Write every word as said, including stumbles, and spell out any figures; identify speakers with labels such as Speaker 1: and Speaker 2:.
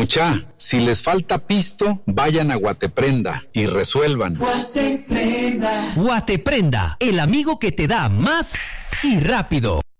Speaker 1: Mucha, si les falta pisto, vayan a Guateprenda y resuelvan.
Speaker 2: Guateprenda. Guateprenda, el amigo que te da más y rápido.